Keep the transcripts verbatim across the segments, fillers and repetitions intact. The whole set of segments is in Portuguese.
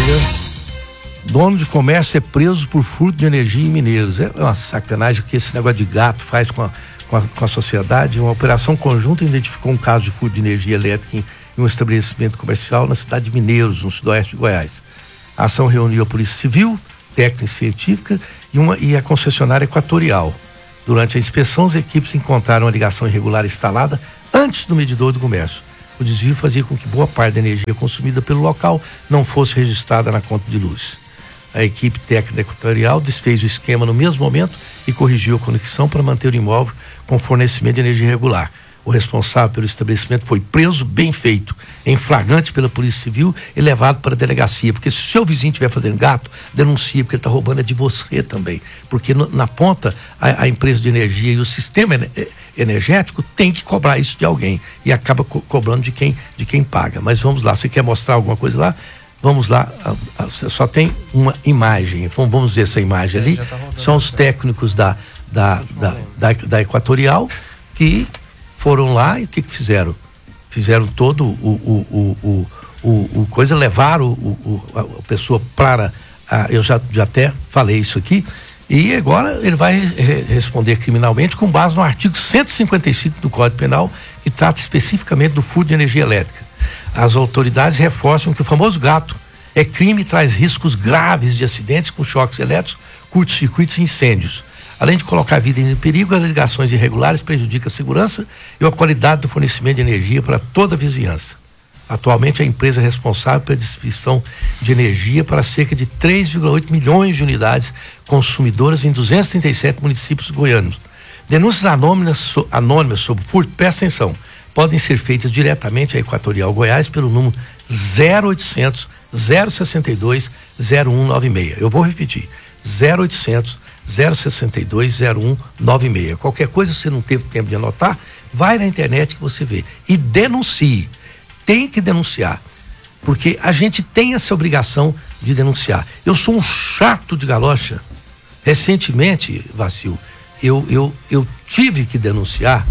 Dono de comércio é preso por furto de energia em Mineiros. É uma sacanagem que esse negócio de gato faz com a, com a, com a sociedade. Uma operação conjunta identificou um caso de furto de energia elétrica em, em um estabelecimento comercial na cidade de Mineiros, no sudoeste de Goiás. A ação reuniu a Polícia Civil, técnica e científica e, uma, e a concessionária Equatorial. Durante a inspeção, as equipes encontraram uma ligação irregular instalada antes do medidor do comércio. O desvio fazia com que boa parte da energia consumida pelo local não fosse registrada na conta de luz. A equipe técnica Equatorial desfez o esquema no mesmo momento e corrigiu a conexão para manter o imóvel com fornecimento de energia regular. O responsável pelo estabelecimento foi preso, bem feito, em flagrante pela Polícia Civil e levado para a delegacia, porque se o seu vizinho estiver fazendo gato, denuncia, porque ele está roubando é de você também, porque no, na ponta a, a empresa de energia e o sistema energético tem que cobrar isso de alguém e acaba co- cobrando de quem, de quem paga. Mas vamos lá, você quer mostrar alguma coisa lá? Vamos lá, a, a, só tem uma imagem, vamos ver essa imagem ali, tá são os técnicos da, da, da, da, da Equatorial que foram lá e o que, que fizeram? Fizeram todo o, o, o, o, o, o coisa, levaram o, o, a, a pessoa para, a, eu já, já até falei isso aqui, e agora ele vai re- responder criminalmente com base no artigo cento e cinquenta e cinco do Código Penal, que trata especificamente do furto de energia elétrica. As autoridades reforçam que o famoso gato é crime e traz riscos graves de acidentes com choques elétricos, curtos-circuitos e incêndios. Além de colocar a vida em perigo, as ligações irregulares prejudicam a segurança e a qualidade do fornecimento de energia para toda a vizinhança. Atualmente, a empresa é responsável pela distribuição de energia para cerca de três vírgula oito milhões de unidades consumidoras em duzentos e trinta e sete municípios goianos. Denúncias anônimas, so, anônimas sobre furto, presta atenção, podem ser feitas diretamente à Equatorial Goiás pelo número zero oitocentos, zero sessenta e dois, zero um nove seis. Eu vou repetir, zero oitocentos, zero sessenta e dois, zero um nove seis. Qualquer coisa, se você não teve tempo de anotar, vai na internet que você vê e denuncie. Tem que denunciar, porque a gente tem essa obrigação de denunciar. Eu sou um chato de galocha. Recentemente, Vacil, eu, eu, eu tive que denunciar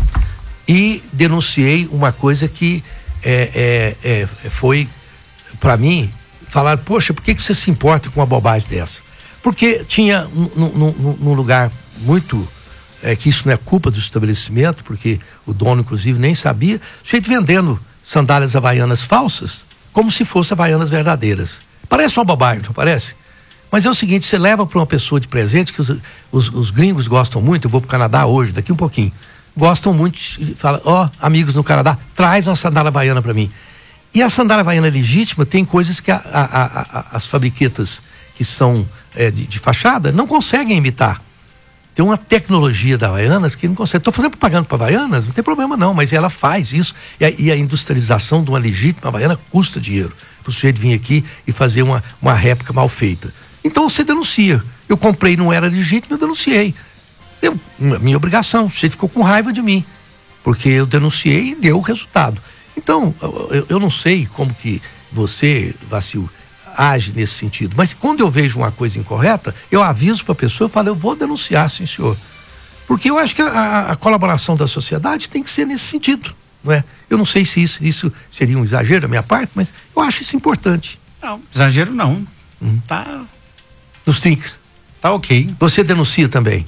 e denunciei uma coisa que é, é, é, foi, para mim, falar, poxa, por que, que você se importa com uma bobagem dessa? Porque tinha num lugar muito, é, que isso não é culpa do estabelecimento, porque o dono, inclusive, nem sabia, gente vendendo sandálias havaianas falsas, como se fossem havaianas verdadeiras. Parece uma bobagem, não parece? Mas é o seguinte, você leva para uma pessoa de presente, que os, os, os gringos gostam muito, eu vou para o Canadá hoje, daqui um pouquinho, gostam muito, fala, ó, oh, amigos no Canadá, traz uma sandália havaiana para mim. E a sandália havaiana legítima tem coisas que a, a, a, a, as fabriquetas que são é, de, de fachada não conseguem imitar. Tem uma tecnologia da Havaianas que não consegue. Estou fazendo propaganda para Havaianas, não tem problema não, mas ela faz isso. E a, e a industrialização de uma legítima Havaiana custa dinheiro. Para o sujeito vir aqui e fazer uma, uma réplica mal feita. Então você denuncia. Eu comprei, não era legítimo, eu denunciei. Eu, minha obrigação, o sujeito ficou com raiva de mim. Porque eu denunciei e deu o resultado. Então, eu, eu não sei como que você, Vacil, age nesse sentido, mas quando eu vejo uma coisa incorreta, eu aviso para a pessoa, eu falo, eu vou denunciar, sim senhor, porque eu acho que a, a colaboração da sociedade tem que ser nesse sentido, não é? Eu não sei se isso, isso seria um exagero da minha parte, mas eu acho isso importante. Não, exagero não, Uhum. tá Nos trinques. Tá ok. Você denuncia também?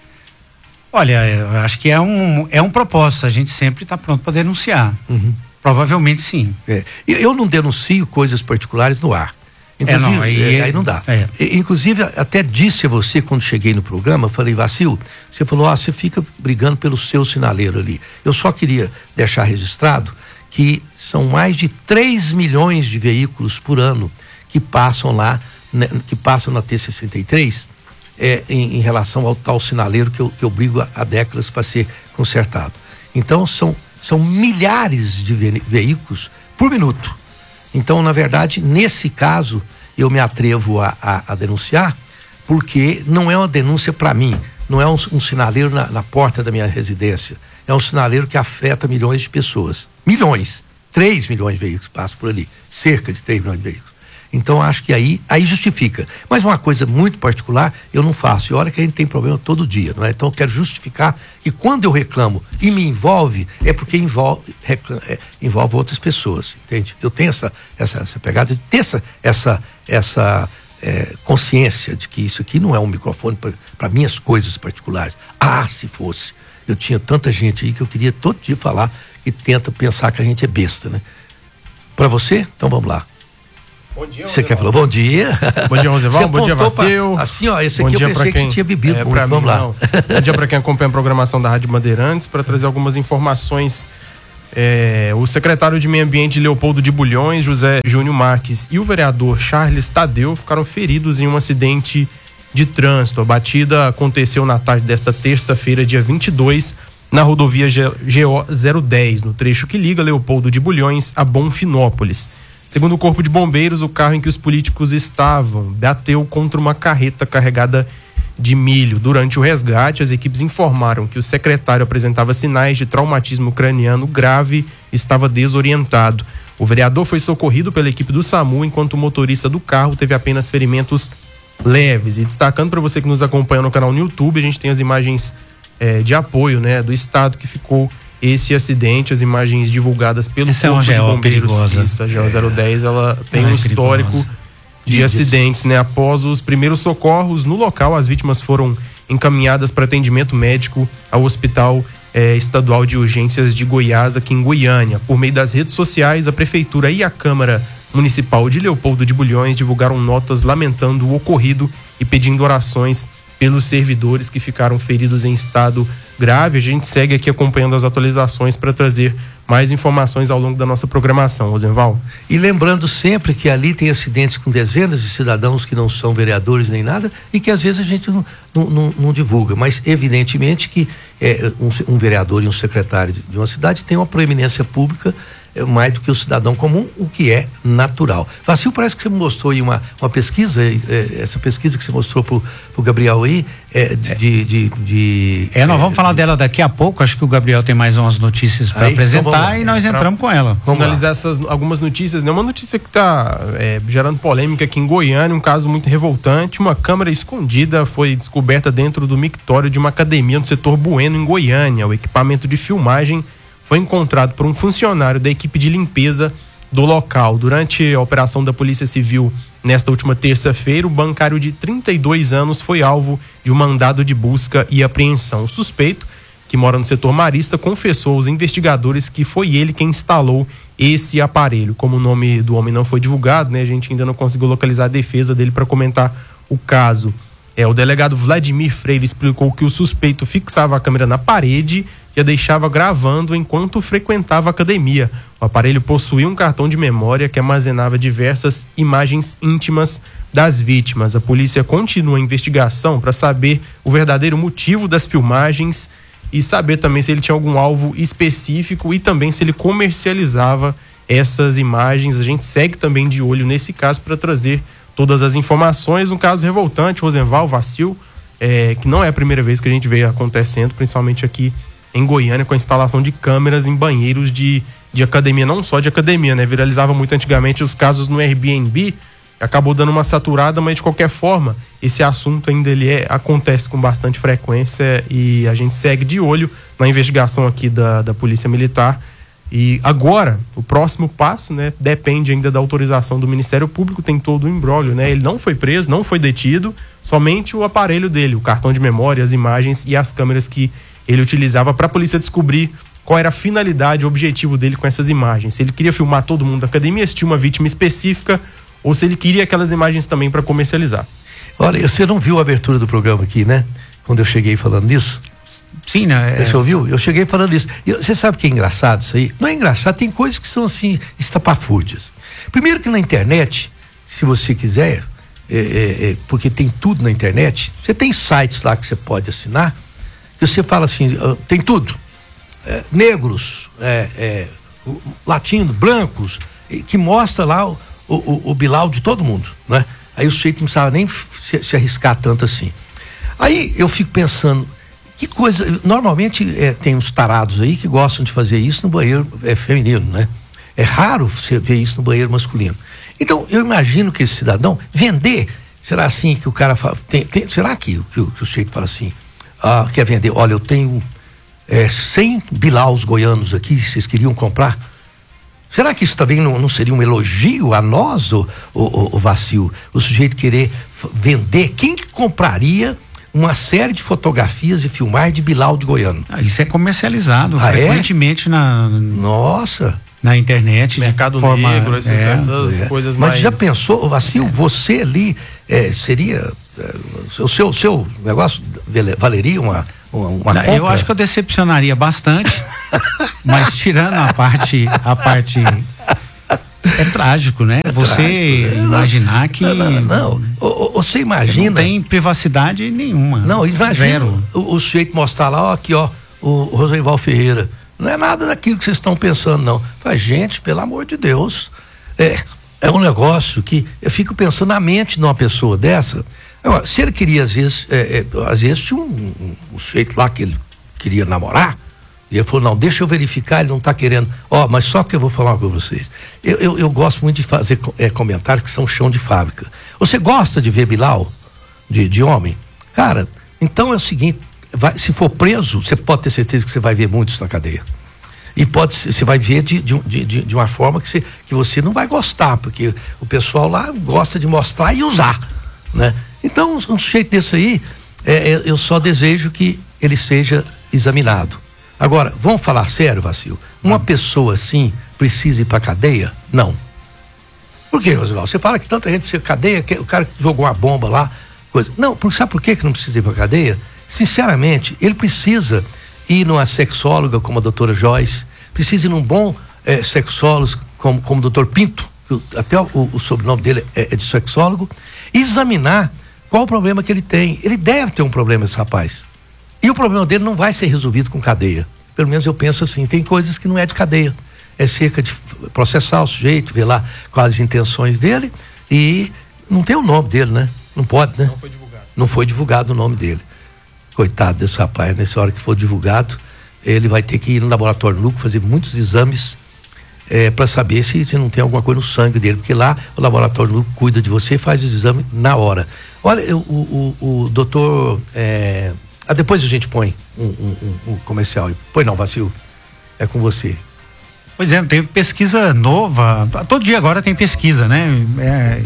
Olha, eu acho que é um, é um propósito, a gente sempre está pronto para denunciar. Uhum. Provavelmente sim. É. Eu não denuncio coisas particulares no ar. Inclusive, é, não, aí, é, aí não dá. É. Inclusive, até disse a você, quando cheguei no programa, eu falei, Vacil, você falou, ah, você fica brigando pelo seu sinaleiro ali. Eu só queria deixar registrado que são mais de três milhões de veículos por ano que passam lá, né, que passam na T sessenta e três, é, em, em relação ao tal sinaleiro que eu, que eu brigo há, há décadas para ser consertado. Então, são, são milhares de ve- veículos por minuto. Então, na verdade, nesse caso, eu me atrevo a, a, a denunciar, porque não é uma denúncia para mim, não é um, um sinaleiro na, na porta da minha residência, é um sinaleiro que afeta milhões de pessoas. Milhões, três milhões de veículos passam por ali, cerca de três milhões de veículos. Então acho que aí, aí justifica. Mas uma coisa muito particular eu não faço. E olha que a gente tem problema todo dia, não é? Então eu quero justificar que quando eu reclamo e me envolve, é porque envolve, reclamo, é, envolve outras pessoas, entende? Eu tenho essa, essa, essa pegada de ter essa, essa, essa é, consciência de que isso aqui não é um microfone para minhas coisas particulares. Ah, se fosse. Eu tinha tanta gente aí que eu queria todo dia falar e tenta pensar que a gente é besta, né? Para você? Então vamos lá. Bom dia, você quer falar? Bom dia. Bom dia, Roseval. Bom dia, Vacil. Pra... Assim, ó, esse aqui eu pensei que você tinha bebido. É, muito. Vamos mim, lá. Não. Bom dia para quem acompanha a programação da Rádio Bandeirantes, para trazer algumas informações. É, o secretário de Meio Ambiente, Leopoldo de Bulhões, José Júnior Marques, e o vereador Charles Tadeu ficaram feridos em um acidente de trânsito. A batida aconteceu na tarde desta terça-feira, dia vinte e dois, na rodovia G O zero dez, no trecho que liga Leopoldo de Bulhões a Bonfinópolis. Segundo o Corpo de Bombeiros, o carro em que os políticos estavam bateu contra uma carreta carregada de milho. Durante o resgate, as equipes informaram que o secretário apresentava sinais de traumatismo craniano grave e estava desorientado. O vereador foi socorrido pela equipe do SAMU, enquanto o motorista do carro teve apenas ferimentos leves. E destacando para você que nos acompanha no canal no YouTube, a gente tem as imagens é, de apoio, né, do estado que ficou esse acidente, as imagens divulgadas pelo Essa Corpo é de Bombeiros. Perigosa. Isso, a G O zero dez, ela tem ela um é histórico perigosa. de Isso. acidentes, né? Após os primeiros socorros no local, as vítimas foram encaminhadas para atendimento médico ao Hospital eh, Estadual de Urgências de Goiás, aqui em Goiânia. Por meio das redes sociais, a Prefeitura e a Câmara Municipal de Leopoldo de Bulhões divulgaram notas lamentando o ocorrido e pedindo orações pelos servidores que ficaram feridos em estado grave. A gente segue aqui acompanhando as atualizações para trazer mais informações ao longo da nossa programação, Rosenval. E lembrando sempre que ali tem acidentes com dezenas de cidadãos que não são vereadores nem nada e que às vezes a gente não, não, não, não divulga, mas evidentemente que é, um, um vereador e um secretário de, de uma cidade tem uma proeminência pública é, mais do que o cidadão comum, o que é natural. Vacil, parece que você mostrou aí uma, uma pesquisa, é, essa pesquisa que você mostrou pro, pro Gabriel aí, é, de, de, de, de É, nós vamos é, falar de... dela daqui a pouco, acho que o Gabriel tem mais umas notícias para apresentar, então e nós entramos com ela. Vamos finalizar essas algumas notícias, né? Uma notícia que está é, gerando polêmica aqui em Goiânia, um caso muito revoltante. Uma câmera escondida foi descoberta dentro do mictório de uma academia no setor Bueno, em Goiânia. O equipamento de filmagem foi encontrado por um funcionário da equipe de limpeza do local. Durante a operação da Polícia Civil nesta última terça-feira, o bancário de trinta e dois anos foi alvo de um mandado de busca e apreensão. O suspeito, que mora no setor marista, confessou aos investigadores que foi ele quem instalou esse aparelho. Como o nome do homem não foi divulgado, né, a gente ainda não conseguiu localizar a defesa dele para comentar o caso. É, o delegado Vladimir Freire explicou que o suspeito fixava a câmera na parede e a deixava gravando enquanto frequentava a academia. O aparelho possuía um cartão de memória que armazenava diversas imagens íntimas das vítimas. A polícia continua a investigação para saber o verdadeiro motivo das filmagens e saber também se ele tinha algum alvo específico e também se ele comercializava essas imagens. A gente segue também de olho nesse caso para trazer todas as informações. Um caso revoltante, Rosenval, Vacil, é, que não é a primeira vez que a gente vê acontecendo, principalmente aqui em Goiânia, com a instalação de câmeras em banheiros de, de academia, não só de academia, né? Viralizava muito antigamente os casos no Airbnb, acabou dando uma saturada, mas de qualquer forma, esse assunto ainda ele é, acontece com bastante frequência e a gente segue de olho na investigação aqui da, da Polícia Militar. E agora, o próximo passo, né, depende ainda da autorização do Ministério Público, tem todo o imbróglio, né? Ele não foi preso, não foi detido, somente o aparelho dele, o cartão de memória, as imagens e as câmeras que ele utilizava para a polícia descobrir qual era a finalidade, o objetivo dele com essas imagens. Se ele queria filmar todo mundo da academia, se tinha uma vítima específica, ou se ele queria aquelas imagens também para comercializar. Olha, você não viu a abertura do programa aqui, né? Quando eu cheguei falando nisso? Sim, né? É... Você ouviu? Eu cheguei falando isso. E você sabe o que é engraçado isso aí? Não é engraçado, tem coisas que são assim, estapafúrdias. Primeiro que na internet, se você quiser, é, é, é, porque tem tudo na internet, você tem sites lá que você pode assinar, que você fala assim, uh, tem tudo. É, negros, é, é, latinos, brancos, que mostra lá o, o, o Bilal de todo mundo, né? Aí o sujeito não precisava nem se, se arriscar tanto assim. Aí eu fico pensando, que coisa, normalmente é, tem uns tarados aí que gostam de fazer isso no banheiro é, feminino, né? É raro você ver isso no banheiro masculino. Então, eu imagino que esse cidadão vender, será assim que o cara fala, tem, tem, será que, que, que o sujeito fala assim, ah, quer vender, olha, eu tenho é, cem bilaus goianos aqui, vocês queriam comprar? Será que isso também não, não seria um elogio a nós, o, o, o Vacil? O sujeito querer vender? Quem que compraria uma série de fotografias e filmagens de bilau de goiano? Ah, isso é comercializado ah, frequentemente é? na... Nossa! Na internet. Mercado forma, Negro, essas, é, essas é. coisas Mas mais... já pensou, Vacil, é. você ali é, seria... É, o seu, seu negócio valeria uma... Uma, uma Não, eu acho que eu decepcionaria bastante, mas tirando a parte, a parte é trágico, né? É você trágico, né? imaginar que não, não, não. O, o, você imagina, você não tem privacidade nenhuma. Não, imagina o, o sujeito mostrar lá, ó, aqui ó, o Roseival Ferreira. Não é nada daquilo que vocês estão pensando, não. Mas, gente, pelo amor de Deus, é, é um negócio que eu fico pensando na mente de uma pessoa dessa. Agora, se ele queria, às vezes, é, é, às vezes tinha um, um, um sujeito lá que ele queria namorar, e ele falou, não, deixa eu verificar, ele não está querendo. Ó, oh, mas só que eu vou falar com vocês. Eu, eu, eu gosto muito de fazer é, comentários que são chão de fábrica. Você gosta de ver bilau de, de homem? Cara, então é o seguinte, vai, se for preso, você pode ter certeza que você vai ver muitos na cadeia. E pode, você vai ver de, de, de, de uma forma que você, que você não vai gostar, porque o pessoal lá gosta de mostrar e usar, né? Então, um sujeito desse aí, é, eu só desejo que ele seja examinado. Agora, vamos falar sério, Vacil? Uma ah. pessoa assim precisa ir para cadeia? Não. Por quê, Rosivaldo? Você fala que tanta gente precisa de cadeia, que o cara que jogou uma bomba lá, coisa. Não, porque sabe por que que não precisa ir para cadeia? Sinceramente, ele precisa ir numa sexóloga como a doutora Joyce, precisa ir num bom é, sexólogo como, como o doutor Pinto, até o, o sobrenome dele é, é de sexólogo, examinar qual o problema que ele tem. Ele deve ter um problema, esse rapaz. E o problema dele não vai ser resolvido com cadeia. Pelo menos eu penso assim, tem coisas que não é de cadeia. É cerca de processar o sujeito, ver lá quais as intenções dele e não tem o nome dele, né? Não pode, né? Não foi divulgado. Não foi divulgado o nome dele. Coitado desse rapaz, nessa hora que for divulgado, ele vai ter que ir no laboratório Nuco fazer muitos exames É, para saber se, se não tem alguma coisa no sangue dele, porque lá o laboratório Nuco cuida de você e faz os exames na hora. Olha, eu, o, o, o doutor, é, ah, depois a gente põe um, um, um, um comercial. Põe não, Vacil, é com você. Pois é, tem pesquisa nova, todo dia agora tem pesquisa, né? É,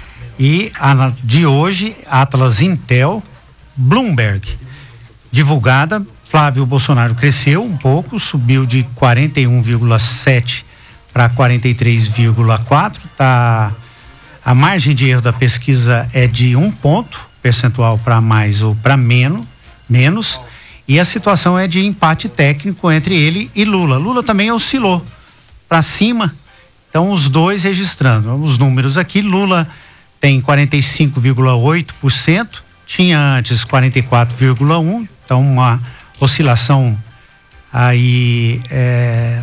e a de hoje, Atlas Intel, Bloomberg, divulgada, Flávio Bolsonaro cresceu um pouco, subiu de quarenta e um vírgula sete para quarenta e três vírgula quatro, tá, a margem de erro da pesquisa é de um ponto percentual para mais ou para menos, menos, e a situação é de empate técnico entre ele e Lula. Lula também oscilou para cima, então os dois registrando os números aqui. Lula tem quarenta e cinco vírgula oito por cento, tinha antes quarenta e quatro vírgula um por cento, então uma oscilação aí é,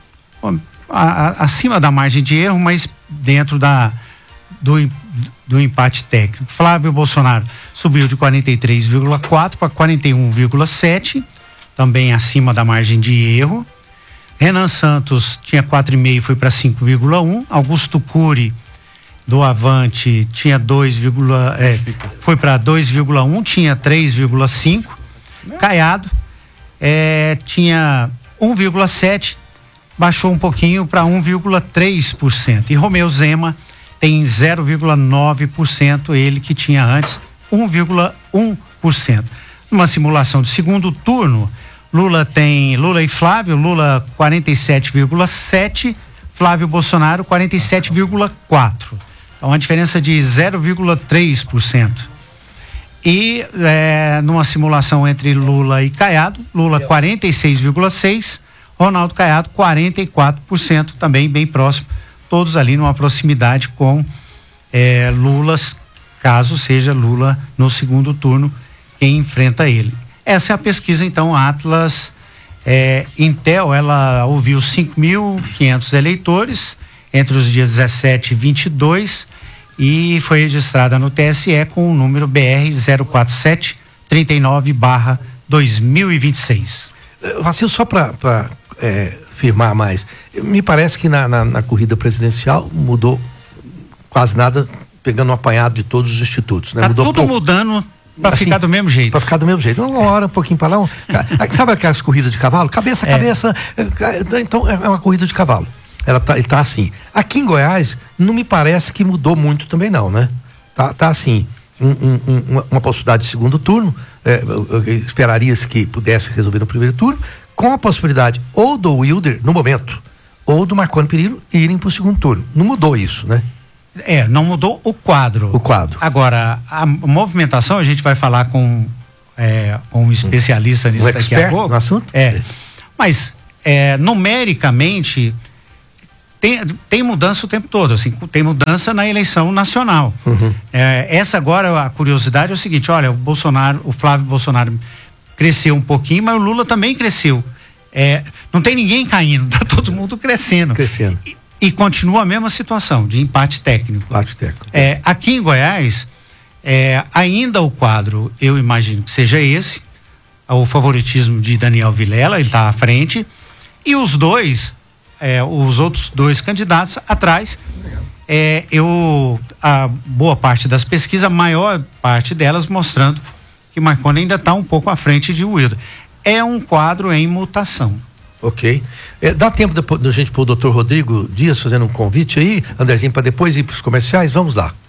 a, a, acima da margem de erro, mas dentro da do, do empate técnico. Flávio Bolsonaro subiu de quarenta e três vírgula quatro para quarenta e um vírgula sete, também acima da margem de erro. Renan Santos tinha quatro vírgula cinco, foi para cinco vírgula um. Augusto Cury do Avante tinha dois, é, foi para dois vírgula um, tinha três vírgula cinco. Caiado é, tinha um vírgula sete, baixou um pouquinho para um vírgula três por cento. E Romeu Zema tem zero vírgula nove por cento, ele que tinha antes um vírgula um por cento. Numa simulação de segundo turno, Lula tem, Lula e Flávio, Lula quarenta e sete vírgula sete, Flávio Bolsonaro quarenta e sete vírgula quatro. Então, uma diferença de zero vírgula três por cento. E é, numa simulação entre Lula e Caiado, Lula quarenta e seis vírgula seis, Ronaldo Caiado quarenta e quatro por cento, também bem próximo, todos ali numa proximidade com é, Lula, caso seja Lula no segundo turno quem enfrenta ele. Essa é a pesquisa, então, Atlas é, Intel, ela ouviu cinco mil e quinhentos eleitores entre os dias dezessete e vinte e dois e foi registrada no T S E com o número B R zero quatro sete três nove barra dois mil e vinte e seis. Vacil, só para é, firmar mais, me parece que na, na, na corrida presidencial mudou quase nada, pegando um apanhado de todos os institutos. Né? Tá Mudou tudo pouco. mudando para Assim, ficar do mesmo jeito. Para ficar do mesmo jeito. Uma hora, um pouquinho para lá. Um... Sabe aquelas corridas de cavalo? Cabeça, É. cabeça. Então é uma corrida de cavalo. Ela tá, tá assim. Aqui em Goiás, não me parece que mudou muito também, não, né? Tá, tá assim. Um, um, um, uma possibilidade de segundo turno. É, esperaria-se que pudesse resolver no primeiro turno, com a possibilidade ou do Wilder, no momento, ou do Marconi Perillo irem para o segundo turno. Não mudou isso, né? É, não mudou o quadro. O quadro. Agora, a movimentação, a gente vai falar com, é, com um especialista nisso um daqui a pouco. No assunto? É. Mas, é, numericamente, tem, tem mudança o tempo todo, assim, tem mudança na eleição nacional. Uhum. É, essa agora, a curiosidade é o seguinte, olha, o Bolsonaro, o Flávio Bolsonaro cresceu um pouquinho, mas o Lula também cresceu. É, não tem ninguém caindo, tá todo mundo crescendo. Crescendo. E, e continua a mesma situação, de empate técnico. Empate técnico. É, aqui em Goiás, é, ainda o quadro, eu imagino que seja esse, o favoritismo de Daniel Vilela, ele está à frente, e os dois, é, os outros dois candidatos atrás, é, eu, a boa parte das pesquisas, a maior parte delas mostrando que Marconi ainda está um pouco à frente de Wilder. É um quadro em mutação. Ok. É, dá tempo da gente pôr o doutor Rodrigo Dias fazendo um convite aí, Andrezinho, para depois ir para os comerciais? Vamos lá.